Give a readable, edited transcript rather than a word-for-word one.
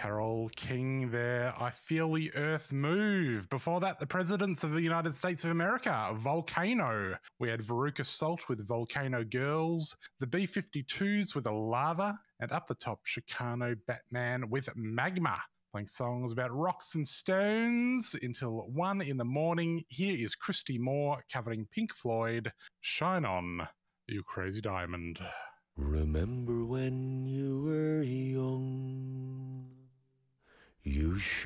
Carole King there. I Feel the Earth Move. Before that, the Presidents of the United States of America, Volcano. We had Veruca Salt with Volcano Girls, the B-52s with A Lava, and up the top, Chicano Batman with Magma. Playing songs about rocks and stones until 1 in the morning. Here is Christy Moore covering Pink Floyd, Shine On, You Crazy Diamond. Remember when you were young, you should